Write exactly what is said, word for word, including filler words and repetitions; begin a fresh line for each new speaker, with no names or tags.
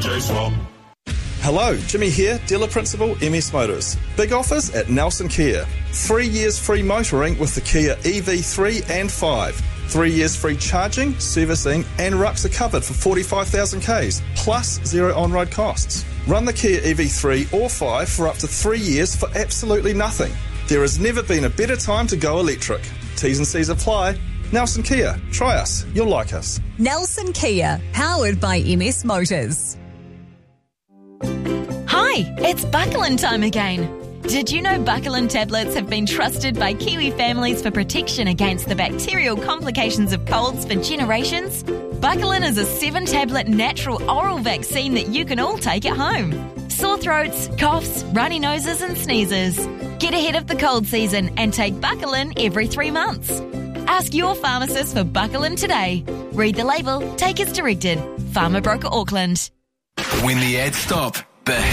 J Swap.
Hello, Jimmy here, dealer principal, M S Motors. Big offers at Nelson Kia. Three years free motoring with the Kia E V three and five. Three years free charging, servicing and rucks are covered for forty-five thousand kays, plus zero on-road costs. Run the Kia E V three or five for up to three years for absolutely nothing. There has never been a better time to go electric. T's and C's apply. Nelson Kia, try us, you'll like us.
Nelson Kia, powered by M S Motors.
Hi, it's Buckland time again. Did you know Buckland tablets have been trusted by Kiwi families for protection against the bacterial complications of colds for generations? Buckland is a seven-tablet natural oral vaccine that you can all take at home. Sore throats, coughs, runny noses and sneezes. Get ahead of the cold season and take Buckland every three months. Ask your pharmacist for Buckland today. Read the label, take as directed. Pharma Broker Auckland.
When the ads stop, behave.